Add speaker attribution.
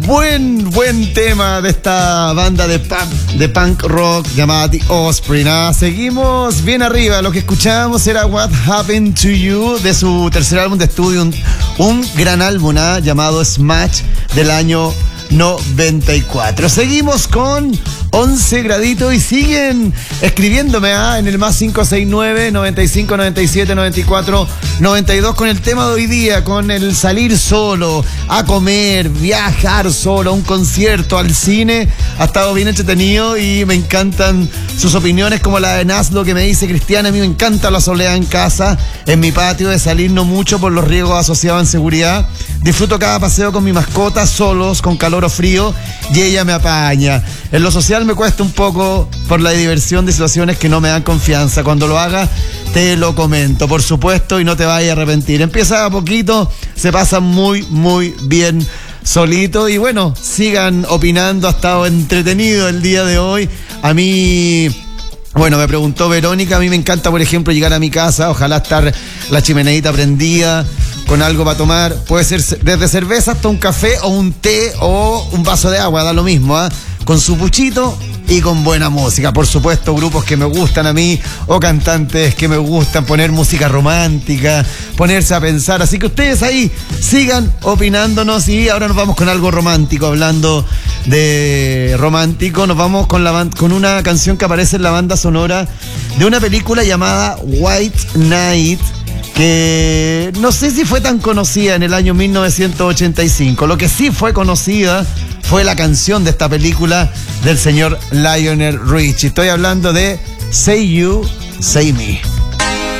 Speaker 1: Buen tema de esta banda de punk rock llamada The Offspring. Seguimos bien arriba. Lo que escuchábamos era What Happened to You de su tercer álbum de estudio, un gran álbum llamado Smash del año 94. Seguimos con 11 graditos y siguen escribiéndome en el más 569 95 97 94 92 con el tema de hoy día, con el salir solo a comer, viajar solo a un concierto, al cine. Ha estado bien entretenido y me encantan sus opiniones, como la de Naslo, que me dice: Cristian, a mí me encanta la soledad en casa, en mi patio, de salir no mucho por los riesgos asociados en seguridad. Disfruto cada paseo con mi mascota, solos, con calor o frío, y ella me apaña. En lo social me cuesta un poco por la diversión de situaciones que no me dan confianza. Cuando lo haga, te lo comento, por supuesto, y no te vayas a arrepentir. Empieza a poquito, se pasa muy bien solito. Y bueno, sigan opinando, ha estado entretenido el día de hoy. A mí... Bueno, me preguntó Verónica, a mí me encanta, por ejemplo, llegar a mi casa, ojalá estar la chimeneita prendida, con algo para tomar, puede ser desde cerveza hasta un café o un té o un vaso de agua, da lo mismo, con su puchito y con buena música. Por supuesto, grupos que me gustan a mí o cantantes que me gustan, poner música romántica, ponerse a pensar. Así que ustedes ahí sigan opinándonos y ahora nos vamos con algo romántico. Hablando de romántico, nos vamos con una canción que aparece en la banda sonora de una película llamada White Knight, que no sé si fue tan conocida en el año 1985. Lo que sí fue conocida fue la canción de esta película del señor Lionel Richie. Estoy hablando de Say You, Say Me.